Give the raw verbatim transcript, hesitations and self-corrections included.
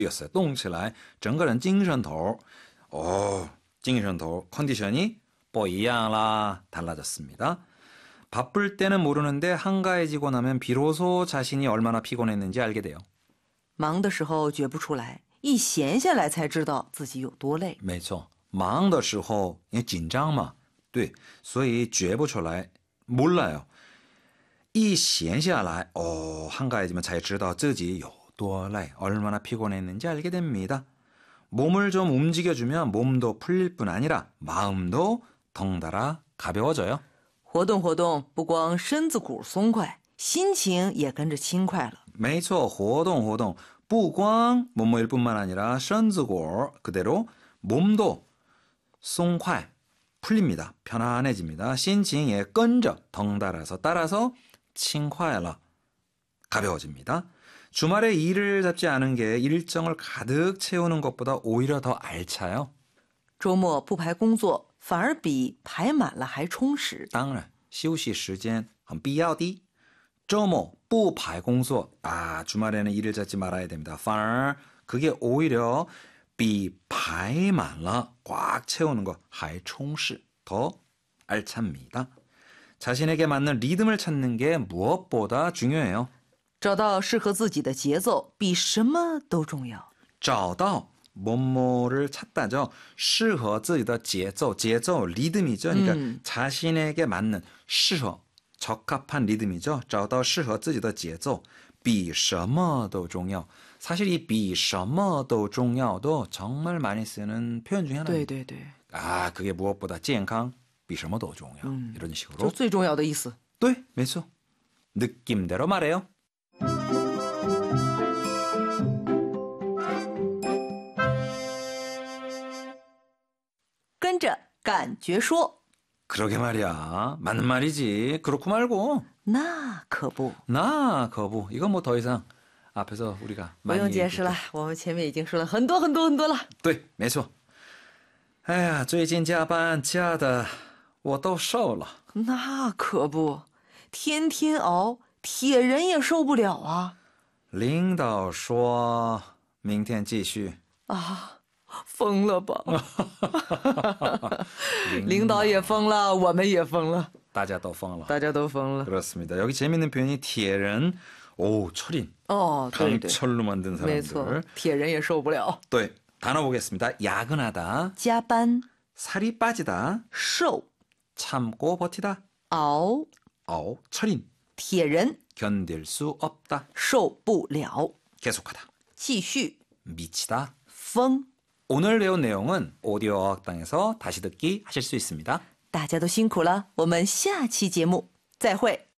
였어요. 动起来整个人精神头 오, 精神头 컨디션이 不一样啦 달라졌습니다. 바쁠 때는 모르는데 한가해지고 나면 비로소 자신이 얼마나 피곤했는지 알게 돼요. 忙的时候觉不出来，一闲下来才知道自己有多累。 没错，忙的时候也紧张嘛，对，所以觉不出来，몰라요。一闲下来，哦， 한가해지면才知道自己有多累， 얼마나 피곤했는지 알게 됩니다. 몸을 좀 움직여주면 몸도 풀릴 뿐 아니라 마음도 덩달아 가벼워져요. 活动活动，不光身子骨松快，心情也跟着轻快了。 没错，活动活动，不光몸일 뿐만 아니라 身子骨 그대로 몸도 松快 풀립니다. 편안해집니다. 心情也跟着 덩달아서 따라서 轻快了 가벼워집니다. 주말에 일을 잡지 않은 게 일정을 가득 채우는 것보다 오히려 더 알차요. 周末不排工作，反而比排满了还充实。 当然，休息时间很必要的。周末不排工作 아, 주말에는 일을 잡지 말아야 됩니다. 反而 그게 오히려 比排满了 꽉 채우는 거 还充实 더 알찹니다. 자신에게 맞는 리듬을 찾는 게 무엇보다 중요해요. 找到适合自己的节奏，比什么都重要。 找到 뭐뭐를 찾다죠. 适合自己的节奏,节奏, 리듬이죠. 그러니까 음. 자신에게 맞는 适合 적합한 리듬이죠. 找到适合自己的节奏比什么都重要. 사실 이 比什么都重要도 정말 많이 쓰는 표현 중에 하나입니다. 对对对， 아, 그게 무엇보다 健康比什么都重要. 음. 이런 就 식으로. 最重要的意思。 네, 매소. 느낌대로 말해요. 跟着感觉说。 그러게 말이야. 맞는 말이지. 그렇고 말고. 那可不， 나 거부. 이건 뭐 더 이상 앞에서 우리가 不用 많이 解释了，我们前面已经说了很多很多很多了。 对，没错。哎呀，最近加班加的我都瘦了。 那可不，天天熬，铁人也受不了啊！ 领导说明天继续。 啊，疯了吧？领导也疯了，我们也疯了， 大家都疯了。 大家都疯了。 그렇습니다. 여기 재밌는 표현이 铁人, 오, 철인. 哦，对对， 강철로 만든 没错， 사람들. 铁人也受不了。 네, 단어 보겠습니다. 야근하다, 加班、 살이 빠지다, 瘦、 참고 버티다. 熬， 어, 철인, 铁人 견딜 수 없다, 受不了。 계속하다, 继续， 미치다. 疯。 오늘 배운 내용은 오디오 어학당에서 다시 듣기 하실 수 있습니다. 大家都辛苦了，我们下期节目再会。